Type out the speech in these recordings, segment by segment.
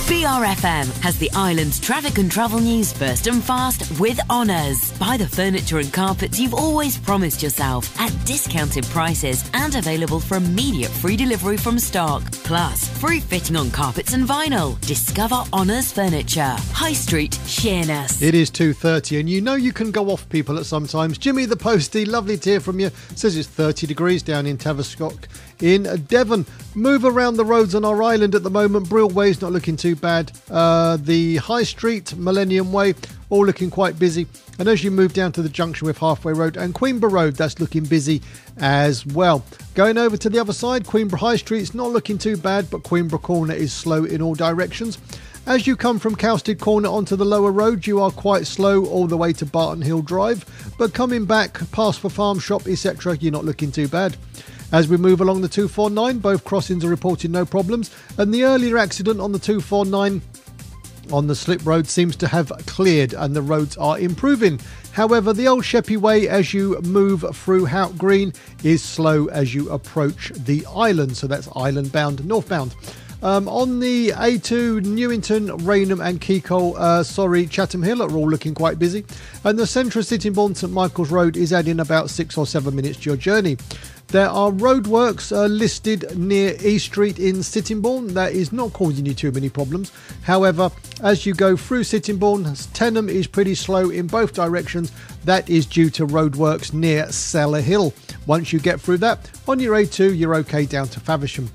BRFM has the island's traffic and travel news first and fast with Honours. Buy the furniture and carpets you've always promised yourself at discounted prices and available for immediate free delivery from stock. Plus, free fitting on carpets and vinyl. Discover Honours Furniture. High Street, Sheerness. It is 2:30 and you know you can go off people at sometimes. Jimmy the Postie, lovely to hear from you. Says it's 30 degrees down in Tavistock in Devon. Move around the roads on our island at the moment. Brillway's not looking too bad. The High Street, Millennium Way, all looking quite busy. And as you move down to the junction with Halfway Road and Queenborough Road, that's looking busy as well. Going over to the other side, Queenborough High Street's not looking too bad, but Queenborough Corner is slow in all directions. As you come from Cowsted Corner onto the lower road, you are quite slow all the way to Barton Hill Drive. But coming back past the farm shop, etc., you're not looking too bad. As we move along the 249, both crossings are reporting no problems, and the earlier accident on the 249 on the slip road seems to have cleared and the roads are improving. However, the Old Sheppey Way as you move through Hout Green is slow as you approach the island, so that's island bound, northbound. On the A2, Newington, Rainham and Keacole, Chatham Hill are all looking quite busy. And the centre of Sittingbourne, St Michael's Road is adding about 6 or 7 minutes to your journey. There are roadworks listed near East Street in Sittingbourne. That is not causing you too many problems. However, as you go through Sittingbourne, Tenham is pretty slow in both directions. That is due to roadworks near Cellar Hill. Once you get through that, on your A2, you're okay down to Faversham.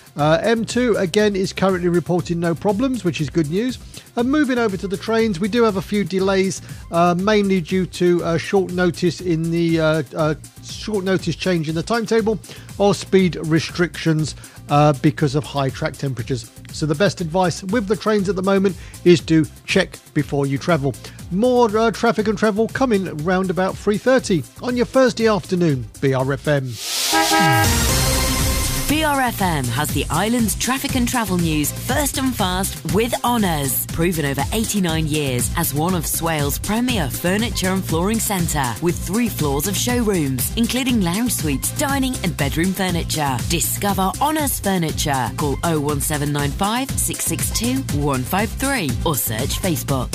M2 again is currently reporting no problems, which is good news. And moving over to the trains, we do have a few delays, mainly due to short notice in the short notice change in the timetable or speed restrictions because of high track temperatures. So the best advice with the trains at the moment is to check before you travel. More traffic and travel coming round about 3:30 on your Thursday afternoon. BRFM. BRFM has the island's traffic and travel news first and fast with Honours. Proven over 89 years as one of Swale's premier furniture and flooring centre with 3 floors of showrooms, including lounge suites, dining and bedroom furniture. Discover Honours Furniture. Call 01795 662 153 or search Facebook.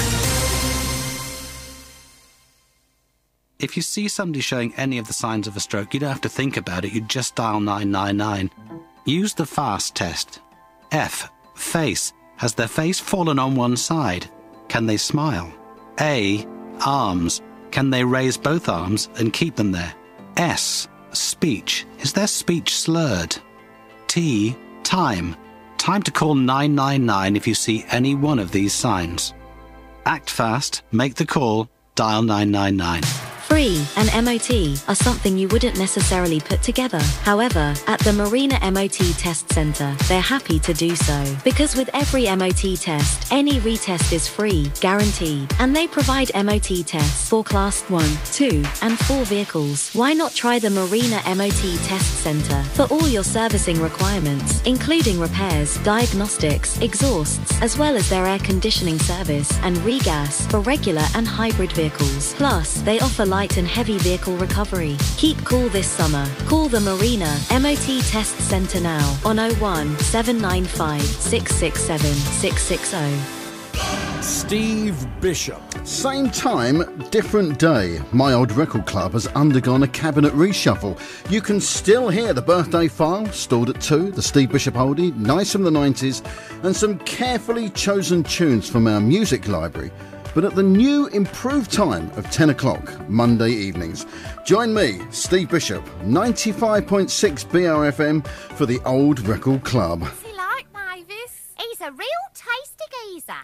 If you see somebody showing any of the signs of a stroke, you don't have to think about it, you just dial 999. Use the FAST test. F. Face. Has their face fallen on one side? Can they smile? A. Arms. Can they raise both arms and keep them there? S. Speech. Is their speech slurred? T. Time. Time to call 999 if you see any one of these signs. Act fast, make the call, dial 999. Free and MOT are something you wouldn't necessarily put together. However, at the Marina MOT Test Centre, they're happy to do so. Because with every MOT test, any retest is free, guaranteed. And they provide MOT tests for Class 1, 2 and 4 vehicles. Why not try the Marina MOT Test Centre for all your servicing requirements, including repairs, diagnostics, exhausts, as well as their air conditioning service and regas for regular and hybrid vehicles. Plus, they offer light and heavy vehicle recovery. Keep cool this summer. Call the Marina MOT Test Centre now on 01 795 667 660. Steve Bishop. Same time, different day. My Old Record Club has undergone a cabinet reshuffle. You can still hear the birthday file, stored at 2, the Steve Bishop oldie, nice from the 90s, and some carefully chosen tunes from our music library. But at the new improved time of 10 o'clock, Monday evenings. Join me, Steve Bishop, 95.6 BRFM for the Old Record Club. What's he like, Mavis? He's a real tasty geezer.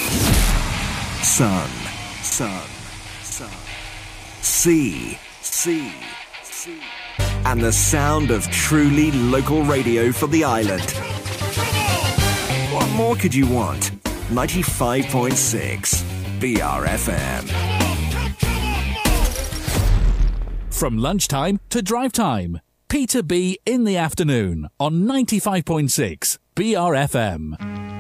Sun. Sea. And the sound of truly local radio for the island. What more could you want? 95.6 BRFM. From lunchtime to drive time. Peter B in the afternoon on 95.6 BRFM.